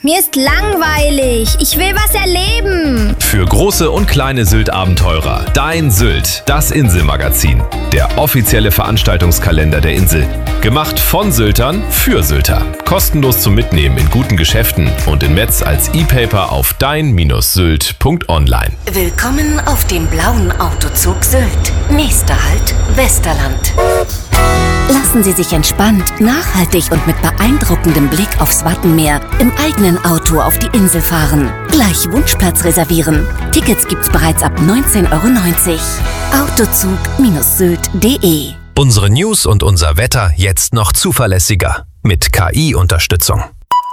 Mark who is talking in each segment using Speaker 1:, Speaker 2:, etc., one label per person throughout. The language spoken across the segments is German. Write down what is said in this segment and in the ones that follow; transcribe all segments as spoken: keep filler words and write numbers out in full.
Speaker 1: mir ist langweilig. Ich will was erleben.
Speaker 2: Für große und kleine Sylt-Abenteurer. Dein Sylt, das Inselmagazin. Der offizielle Veranstaltungskalender der Insel. Gemacht von Syltern für Sylter. Kostenlos zum Mitnehmen in guten Geschäften und in Metz als E-Paper auf dein Sylt punkt online.
Speaker 3: Willkommen auf dem blauen Autozug Sylt. Nächster Halt, Westerland. Lassen Sie sich entspannt, nachhaltig und mit beeindruckendem Blick aufs Wattenmeer im eigenen Auto auf die Insel fahren. Gleich Wunschplatz reservieren. Tickets gibt's bereits ab neunzehn Euro neunzig. Autozug Sylt punkt de.
Speaker 2: Unsere News und unser Wetter jetzt noch zuverlässiger. Mit K I-Unterstützung.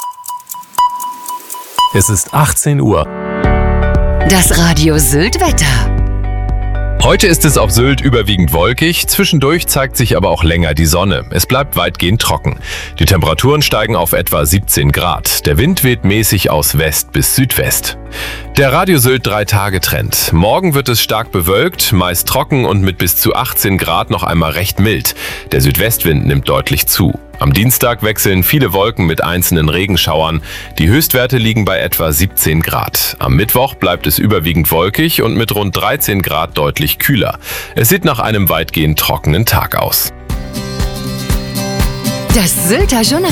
Speaker 2: Es ist achtzehn Uhr.
Speaker 3: Das Radio Sylt Wetter.
Speaker 2: Heute ist es auf Sylt überwiegend wolkig, zwischendurch zeigt sich aber auch länger die Sonne. Es bleibt weitgehend trocken. Die Temperaturen steigen auf etwa siebzehn Grad. Der Wind weht mäßig aus West bis Südwest. Der Radio Sylt drei Tage Trend. Morgen wird es stark bewölkt, meist trocken und mit bis zu achtzehn Grad noch einmal recht mild. Der Südwestwind nimmt deutlich zu. Am Dienstag wechseln viele Wolken mit einzelnen Regenschauern. Die Höchstwerte liegen bei etwa siebzehn Grad. Am Mittwoch bleibt es überwiegend wolkig und mit rund dreizehn Grad deutlich kühler. Es sieht nach einem weitgehend trockenen Tag aus.
Speaker 3: Das Sylter Journal.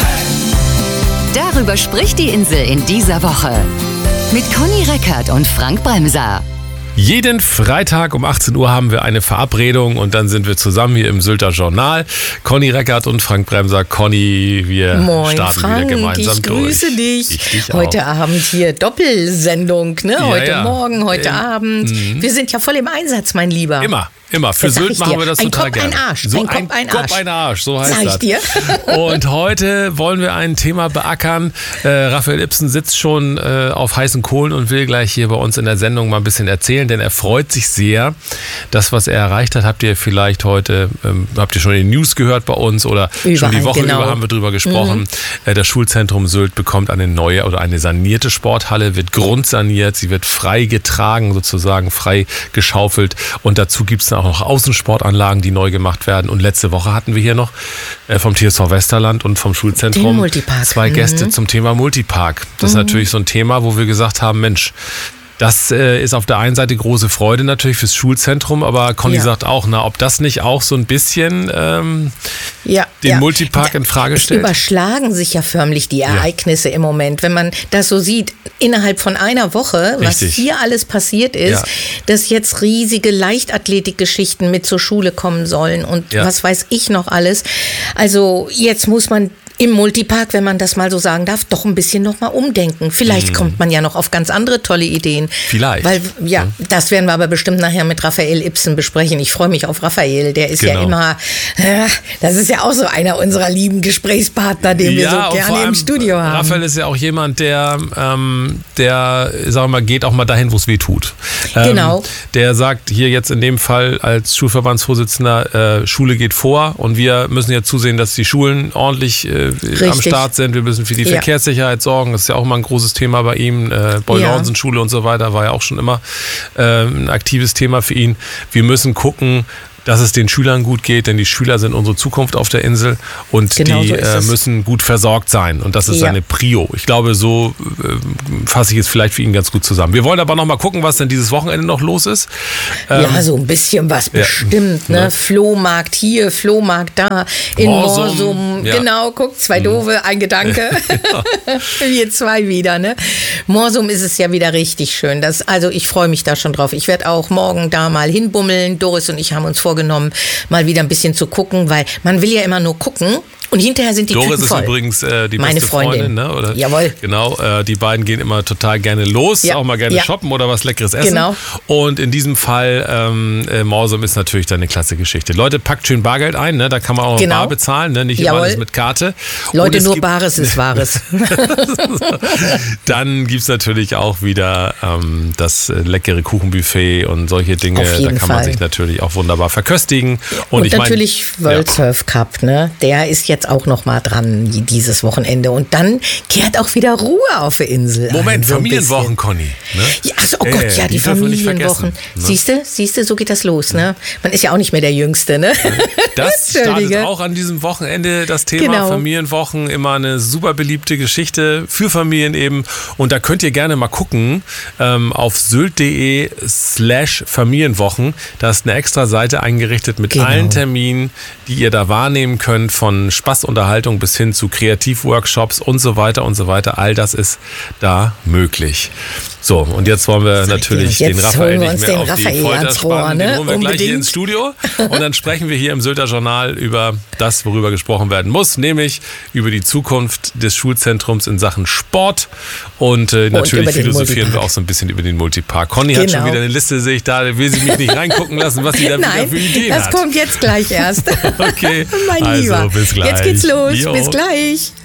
Speaker 3: Darüber spricht die Insel in dieser Woche. Mit Conny Reckert und Frank Bremser.
Speaker 4: Jeden Freitag um achtzehn Uhr haben wir eine Verabredung und dann sind wir zusammen hier im Sylter Journal. Conny Reckert und Frank Bremser. Conny, wir
Speaker 5: Moin,
Speaker 4: starten
Speaker 5: Frank,
Speaker 4: wieder gemeinsam
Speaker 5: ich
Speaker 4: durch.
Speaker 5: grüße dich.
Speaker 4: Ich dich
Speaker 5: heute
Speaker 4: auch.
Speaker 5: Abend hier Doppelsendung, ne?
Speaker 4: Ja,
Speaker 5: heute
Speaker 4: ja.
Speaker 5: Morgen, heute
Speaker 4: Ähm,
Speaker 5: Abend.
Speaker 4: mhm.
Speaker 5: Wir sind ja voll im Einsatz, mein Lieber.
Speaker 4: Immer. Immer. Für
Speaker 5: Das sag
Speaker 4: Sylt
Speaker 5: ich
Speaker 4: machen
Speaker 5: dir.
Speaker 4: wir das
Speaker 5: Ein
Speaker 4: total
Speaker 5: Kopf,
Speaker 4: gerne.
Speaker 5: ein Arsch.
Speaker 4: So
Speaker 5: Ein Kopf, ein
Speaker 4: Kopf,
Speaker 5: Arsch.
Speaker 4: ein Arsch. So heißt
Speaker 5: Sag ich
Speaker 4: das.
Speaker 5: dir.
Speaker 4: Und heute wollen wir ein Thema beackern. Äh, Raphael Ibsen sitzt schon äh, auf heißen Kohlen und will gleich hier bei uns in der Sendung mal ein bisschen erzählen, denn er freut sich sehr. Das, was er erreicht hat, habt ihr vielleicht heute, ähm, habt ihr schon in den News gehört bei uns oder
Speaker 5: Überall,
Speaker 4: schon die Woche
Speaker 5: genau.
Speaker 4: über haben wir drüber gesprochen. Mhm. Äh, das Schulzentrum Sylt bekommt eine neue oder eine sanierte Sporthalle, wird grundsaniert, sie wird frei getragen, sozusagen frei geschaufelt und dazu gibt es auch noch Außensportanlagen, die neu gemacht werden. Und letzte Woche hatten wir hier noch äh, vom T S V Westerland und vom Schulzentrum
Speaker 5: Den Multipark.
Speaker 4: zwei Gäste
Speaker 5: Mhm.
Speaker 4: zum Thema Multipark. Das ist
Speaker 5: Mhm.
Speaker 4: natürlich so ein Thema, wo wir gesagt haben, Mensch, das äh, ist auf der einen Seite große Freude natürlich fürs Schulzentrum, aber Conny
Speaker 5: Ja.
Speaker 4: sagt auch, na, ob das nicht auch so ein bisschen ähm,
Speaker 5: Ja,
Speaker 4: den
Speaker 5: ja.
Speaker 4: Multipark in Frage
Speaker 5: Es
Speaker 4: stellt?
Speaker 5: überschlagen sich ja förmlich die Ereignisse im Moment. Wenn man das so sieht, innerhalb von einer Woche, was
Speaker 4: Richtig.
Speaker 5: hier alles passiert ist,
Speaker 4: Ja.
Speaker 5: dass jetzt riesige Leichtathletikgeschichten mit zur Schule kommen sollen und
Speaker 4: Ja.
Speaker 5: was weiß ich noch alles. Also jetzt muss man im Multipark, wenn man das mal so sagen darf, doch ein bisschen noch mal umdenken. Vielleicht
Speaker 4: Mhm.
Speaker 5: kommt man ja noch auf ganz andere tolle Ideen.
Speaker 4: Vielleicht.
Speaker 5: Weil, ja,
Speaker 4: Ja.
Speaker 5: das werden wir aber bestimmt nachher mit Raphael Ibsen besprechen. Ich freue mich auf Raphael. Der ist ja
Speaker 4: Genau.
Speaker 5: immer, äh, das ist ja auch so einer unserer lieben Gesprächspartner, den wir
Speaker 4: Ja,
Speaker 5: so
Speaker 4: und vor
Speaker 5: gerne
Speaker 4: allem,
Speaker 5: im Studio haben.
Speaker 4: Raphael ist ja auch jemand, der, ähm, der, sagen wir mal, geht auch mal dahin, wo es weh tut. Ähm,
Speaker 5: Genau.
Speaker 4: Der sagt hier jetzt in dem Fall als Schulverbandsvorsitzender, äh, Schule geht vor und wir müssen jetzt zusehen, dass die Schulen ordentlich äh, am Start sind. Wir müssen für die
Speaker 5: Ja.
Speaker 4: Verkehrssicherheit sorgen. Das ist ja auch immer ein großes Thema bei ihm. Äh, Boy-Lawrence-Schule und so weiter war ja auch schon immer äh, ein aktives Thema für ihn. Wir müssen gucken, dass es den Schülern gut geht, denn die Schüler sind unsere Zukunft auf der Insel und
Speaker 5: Genau
Speaker 4: die
Speaker 5: so ist
Speaker 4: äh,
Speaker 5: es.
Speaker 4: müssen gut versorgt sein und das ist
Speaker 5: Ja.
Speaker 4: seine Prio. Ich glaube, so äh, fasse ich es vielleicht für ihn ganz gut zusammen. Wir wollen aber noch mal gucken, was denn dieses Wochenende noch los ist. Ähm,
Speaker 5: Ja, so ein bisschen was
Speaker 4: ja.
Speaker 5: bestimmt, ne?
Speaker 4: Ja.
Speaker 5: Flohmarkt hier, Flohmarkt da, in
Speaker 4: Morsum,
Speaker 5: Morsum.
Speaker 4: ja.
Speaker 5: Genau, guck, zwei Doofe, ein Gedanke. Wir zwei wieder, ne? Morsum ist es ja wieder richtig schön. Das, also ich freue mich da schon drauf. Ich werde auch morgen da mal hinbummeln. Doris und ich haben uns vorgenommen, mal wieder ein bisschen zu gucken, weil man will ja immer nur gucken. Und hinterher sind die
Speaker 4: Doris
Speaker 5: Tüten
Speaker 4: ist
Speaker 5: voll.
Speaker 4: übrigens äh, die
Speaker 5: Meine
Speaker 4: beste
Speaker 5: Freundin.
Speaker 4: Freundin, ne? Oder?
Speaker 5: Jawohl.
Speaker 4: Genau, äh, die beiden gehen immer total gerne los,
Speaker 5: Ja.
Speaker 4: auch mal gerne
Speaker 5: Ja.
Speaker 4: shoppen oder was Leckeres essen.
Speaker 5: Genau.
Speaker 4: Und in diesem Fall, ähm, äh, Morsum ist natürlich dann eine klasse Geschichte. Leute, packt schön Bargeld ein, ne? Da kann man auch
Speaker 5: Genau.
Speaker 4: bar bezahlen, ne? Nicht
Speaker 5: Jawohl.
Speaker 4: immer alles mit Karte. Und
Speaker 5: Leute,
Speaker 4: es
Speaker 5: nur
Speaker 4: gibt-
Speaker 5: Bares ist Wahres.
Speaker 4: Dann gibt es natürlich auch wieder ähm, das äh, leckere Kuchenbuffet und solche Dinge.
Speaker 5: Auf jeden
Speaker 4: Da kann man
Speaker 5: Fall.
Speaker 4: sich natürlich auch wunderbar verköstigen. Und,
Speaker 5: Und
Speaker 4: ich mein,
Speaker 5: natürlich World
Speaker 4: ja.
Speaker 5: Surf Cup, ne? Der ist jetzt jetzt auch noch mal dran dieses Wochenende. Und dann kehrt auch wieder Ruhe auf der Insel.
Speaker 4: Moment,
Speaker 5: ein, so
Speaker 4: Familienwochen, Conny. Ne?
Speaker 5: Ja, also, oh Gott,
Speaker 4: äh,
Speaker 5: ja, die, die Familienwochen.
Speaker 4: Ne?
Speaker 5: Siehst du, siehst du, so geht das los. Ne? Man ist ja auch nicht mehr der Jüngste. Ne?
Speaker 4: Das startet auch an diesem Wochenende, das Thema
Speaker 5: Genau.
Speaker 4: Familienwochen. Immer eine super beliebte Geschichte für Familien eben. Und da könnt ihr gerne mal gucken ähm, auf sylt.de slash Familienwochen. Da ist eine extra Seite eingerichtet mit
Speaker 5: Genau.
Speaker 4: allen Terminen, die ihr da wahrnehmen könnt, von Spaßunterhaltung bis hin zu Kreativworkshops und so weiter und so weiter. All das ist da möglich. So, und jetzt wollen wir natürlich
Speaker 5: jetzt
Speaker 4: den Raphael
Speaker 5: holen wir
Speaker 4: nicht
Speaker 5: uns
Speaker 4: mehr
Speaker 5: den
Speaker 4: auf
Speaker 5: Raphael
Speaker 4: die Folter
Speaker 5: ans Rohr,
Speaker 4: spannen.
Speaker 5: ne?
Speaker 4: Den holen wir gleich hier
Speaker 5: Unbedingt.
Speaker 4: ins Studio und dann sprechen wir hier im Sylter Journal über das, worüber gesprochen werden muss, nämlich über die Zukunft des Schulzentrums in Sachen Sport und äh, natürlich
Speaker 5: über den
Speaker 4: philosophieren wir
Speaker 5: Multipark.
Speaker 4: auch so ein bisschen über den Multipark. Conny hat
Speaker 5: Genau.
Speaker 4: schon wieder eine Liste, sehe ich da, will sie mich nicht reingucken lassen, was sie da
Speaker 5: Nein,
Speaker 4: wieder für Ideen
Speaker 5: das
Speaker 4: hat.
Speaker 5: kommt jetzt gleich erst.
Speaker 4: Okay,
Speaker 5: Mein
Speaker 4: also
Speaker 5: Lieber.
Speaker 4: bis gleich.
Speaker 5: Jetzt geht's los.
Speaker 4: Jo.
Speaker 5: Bis gleich.